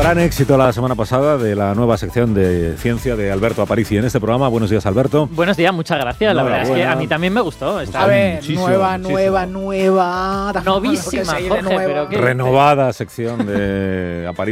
Gran éxito la semana pasada de la nueva sección de ciencia de Alberto Aparici en este programa. Buenos días, Alberto. Buenos días, muchas gracias. La verdad es que a mí también me gustó. A ver, nueva. Novísima, Jorge, pero ¿qué? Renovada sección de Aparici.